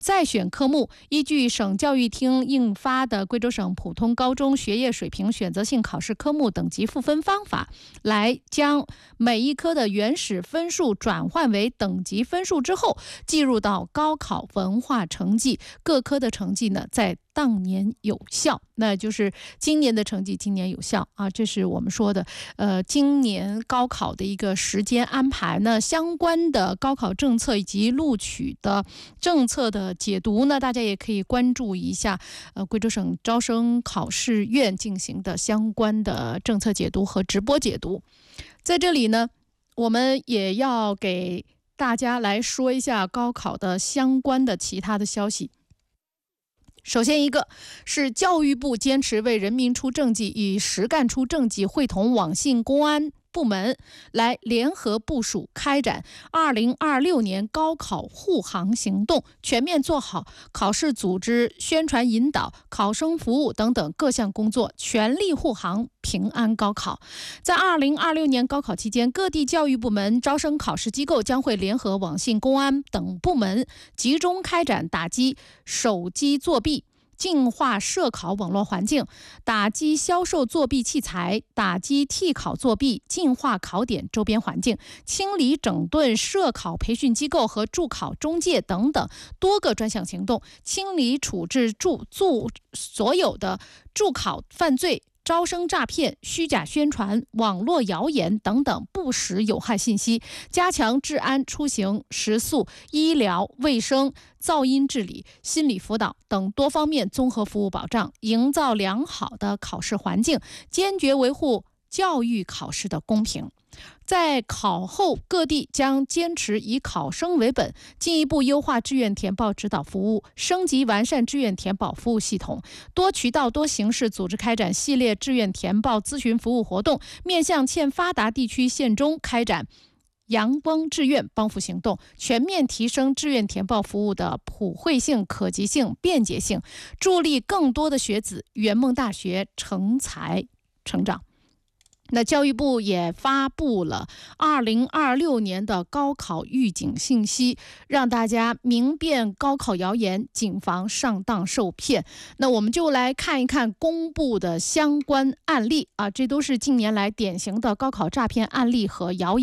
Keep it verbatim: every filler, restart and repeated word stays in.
再选科目，依据省教育厅印发的《贵州省普通高中学业水平选择性考试科目等级赋分方法》，来将每一科的原始分数转换为等级分数之后，计入到高考文化成绩，各科的成绩呢，在当年有效，那就是今年的成绩今年有效啊，这是我们说的呃，今年高考的一个时间安排呢，相关的高考政策以及录取的政策的解读呢，大家也可以关注一下呃，贵州省招生考试院进行的相关的政策解读和直播解读。在这里呢，我们也要给大家来说一下高考的相关的其他的消息。首先一个是教育部坚持为人民出政绩，与实干出政绩会同网信公安部门来联合部署开展二零二六年高考护航行动，全面做好考试组织、宣传引导、考生服务等等各项工作，全力护航平安高考。在二零二六年高考期间，各地教育部门、招生考试机构将会联合网信公安等部门，集中开展打击手机作弊、净化涉考网络环境，打击销售作弊器材，打击替考作弊，净化考点周边环境，清理整顿涉考培训机构和助考中介等等多个专项行动，清理处置助助所有的助考犯罪、招生诈骗、虚假宣传、网络谣言等等不实有害信息，加强治安、出行、食宿、医疗卫生、噪音治理、心理辅导等多方面综合服务保障，营造良好的考试环境，坚决维护教育考试的公平。在考后，各地将坚持以考生为本，进一步优化志愿填报指导服务，升级完善志愿填报服务系统，多渠道多形式组织开展系列志愿填报咨询服务活动，面向欠发达地区县中开展阳光志愿帮扶行动，全面提升志愿填报服务的普惠性、可及性、便捷性，助力更多的学子圆梦大学成才成长。那教育部也发布了二零二六年的高考预警信息，让大家明辨高考谣言，谨防上当受骗。那我们就来看一看公布的相关案例啊，这都是近年来典型的高考诈骗案例和谣言。